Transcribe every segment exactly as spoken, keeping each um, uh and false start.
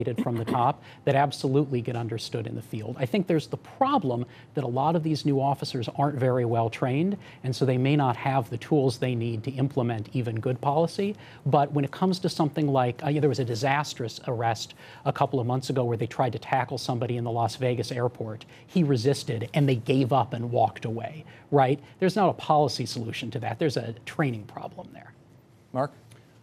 from the top that absolutely get understood in the field. I think there's the problem that a lot of these new officers aren't very well trained, and so they may not have the tools they need to implement even good policy. But when it comes to something like, uh, there was a disastrous arrest a couple of months ago where they tried to tackle somebody in the Las Vegas airport. He resisted, and they gave up and walked away, right? There's not a policy solution to that. There's a training problem there. Mark?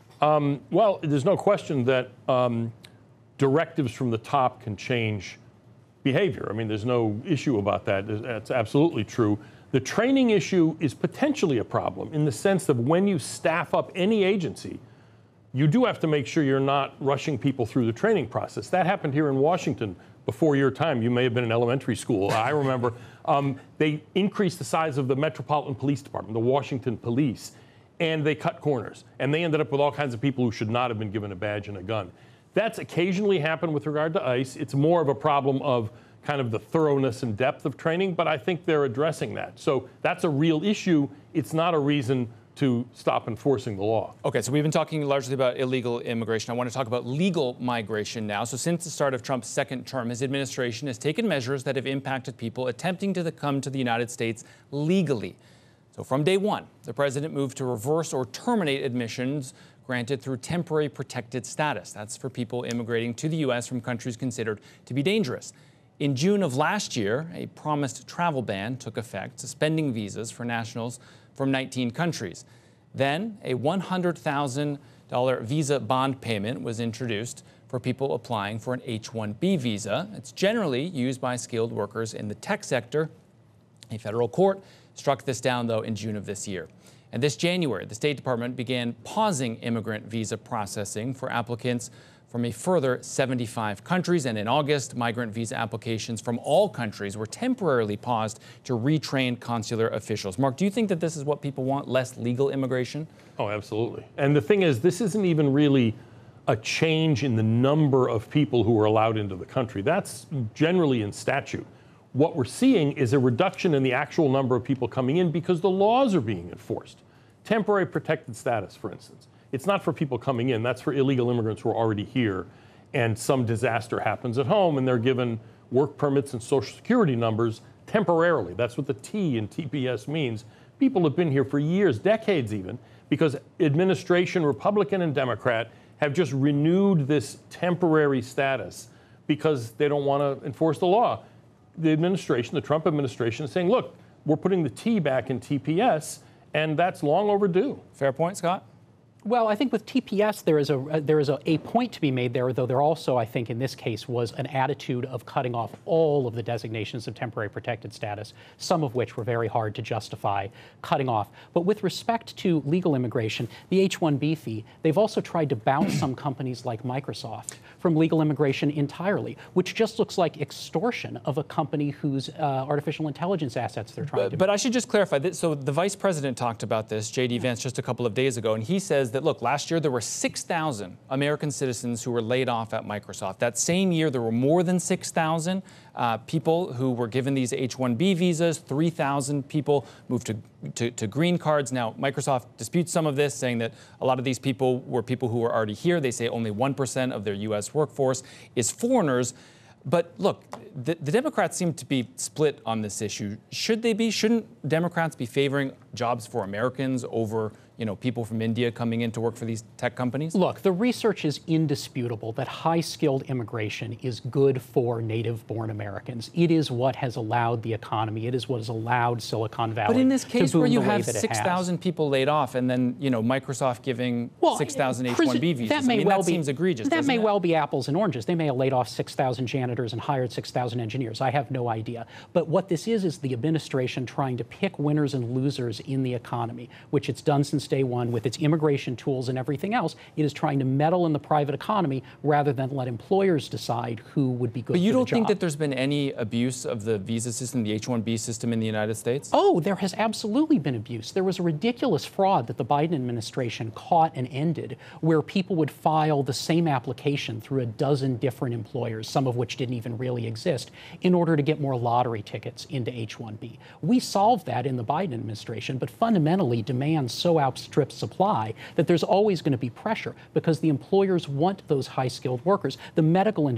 Um, well, there's no question that um, directives from the top can change behavior. I mean, there's no issue about that. That's absolutely true. The training issue is potentially a problem in the sense that when you staff up any agency, you do have to make sure you're not rushing people through the training process. That happened here in Washington before your time. You may have been in elementary school. I remember um, they increased the size of the Metropolitan Police Department, the Washington Police, and they cut corners. And they ended up with all kinds of people who should not have been given a badge and a gun. That's occasionally happened with regard to ICE. It's more of a problem of kind of the thoroughness and depth of training, but I think they're addressing that. So that's a real issue. It's not a reason to stop enforcing the law. Okay, so we've been talking largely about illegal immigration. I want to talk about legal migration now. So since the start of Trump's second term, his administration has taken measures that have impacted people attempting to come to the United States legally. So from day one, the president moved to reverse or terminate admissions granted through temporary protected status. That's for people immigrating to the U S from countries considered to be dangerous. In June of last year, a promised travel ban took effect, suspending visas for nationals from nineteen countries. Then a one hundred thousand dollars visa bond payment was introduced for people applying for an H one B visa. It's generally used by skilled workers in the tech sector. A federal court struck this down, though, in June of this year. And this January, the State Department began pausing immigrant visa processing for applicants from a further seventy-five countries. And in August, migrant visa applications from all countries were temporarily paused to retrain consular officials. Mark, do you think that this is what people want, less legal immigration? Oh, absolutely. And the thing is, this isn't even really a change in the number of people who are allowed into the country. That's generally in statute. What we're seeing is a reduction in the actual number of people coming in because the laws are being enforced. Temporary protected status, for instance. It's not for people coming in. That's for illegal immigrants who are already here. And some disaster happens at home, and they're given work permits and Social Security numbers temporarily. That's what the T in T P S means. People have been here for years, decades even, because administration, Republican and Democrat, have just renewed this temporary status because they don't want to enforce the law. The administration, the Trump administration, is saying, look, we're putting the T back in T P S, and that's long overdue. Fair point, Scott? Well, I think with T P S, there is a there is a, a point to be made there, though there also, I think, in this case, was an attitude of cutting off all of the designations of temporary protected status, some of which were very hard to justify cutting off. But with respect to legal immigration, the H one B fee, they've also tried to bounce some companies like Microsoft from legal immigration entirely, which just looks like extortion of a company whose uh, artificial intelligence assets they're trying but, to. But I should just clarify that. So the vice president talked about this, J D Vance, just a couple of days ago, and he says that, look, last year there were six thousand American citizens who were laid off at Microsoft. That same year there were more than six thousand uh, people who were given these H one B visas. three thousand people moved to, to, to green cards. Now, Microsoft disputes some of this, saying that a lot of these people were people who were already here. They say only one percent of their U S workforce is foreigners. But look, the, the Democrats seem to be split on this issue. Should they be? Shouldn't Democrats be favoring jobs for Americans over, you know, people from India coming in to work for these tech companies? Look, the research is indisputable that high-skilled immigration is good for native-born Americans. It is what has allowed the economy. It is what has allowed Silicon Valley. But in this case to boom where you the way have that it six thousand people laid off and then, you know, Microsoft giving well, six thousand H one B visas, that may I mean, well that be, seems egregious, That may it? well be apples and oranges. They may have laid off six thousand janitors and hired six thousand engineers. I have no idea. But what this is, is the administration trying to pick winners and losers in the economy, which it's done since day one with its immigration tools and everything else. It is trying to meddle in the private economy rather than let employers decide who would be good for the job. But you don't think that there's been any abuse of the visa system, the H one B system in the United States? Oh, there has absolutely been abuse. There was a ridiculous fraud that the Biden administration caught and ended where people would file the same application through a dozen different employers, some of which didn't even really exist, in order to get more lottery tickets into H one B. We solved that in the Biden administration, but fundamentally demands so outstanding outstrip supply, that there's always going to be pressure because the employers want those high-skilled workers. The medical industry